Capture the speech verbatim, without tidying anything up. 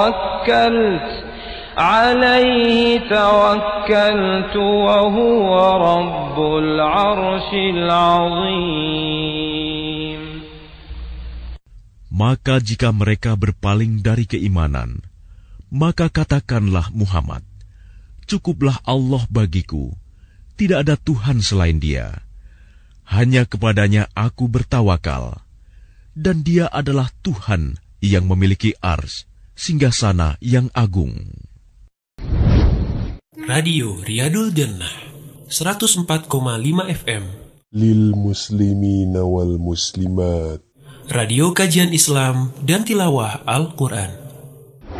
توكلت عليه توكلت وهو رب العرش العظيم. Maka jika mereka berpaling dari keimanan, maka katakanlah Muhammad, cukuplah Allah bagiku, tidak ada Tuhan selain Dia. Hanya kepadanya aku bertawakal, dan Dia adalah Tuhan yang memiliki ars, singgasana yang agung. Radio Riyadul Jannah seratus empat koma lima F M Lil muslimina wal muslimat. Radio kajian Islam dan tilawah Al-Quran.